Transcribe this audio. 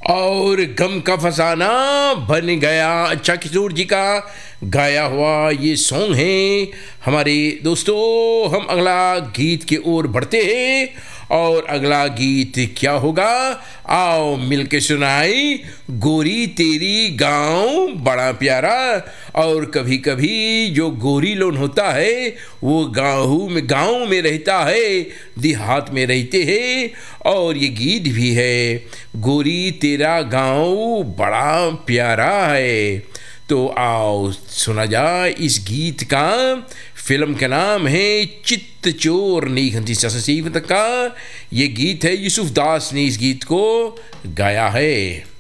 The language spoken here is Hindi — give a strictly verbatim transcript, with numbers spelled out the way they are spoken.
और गम का फसाना बन गया। अच्छा किशोर जी का गाया हुआ ये सॉन्ग है। हमारे दोस्तों, हम अगला गीत की ओर बढ़ते हैं और अगला गीत क्या होगा, आओ मिलके सुनाई। गोरी तेरी गाँव बड़ा प्यारा। और कभी कभी जो गोरी लोन होता है वो गाँव में गाँव में रहता है, देहात में रहते हैं। और ये गीत भी है, गोरी तेरा गाँव बड़ा प्यारा है। तो आओ सुना जाए इस गीत का। फिल्म का नाम है चित्त चोर का। ये गीत है यूसुफ दास ने इस गीत को गाया है।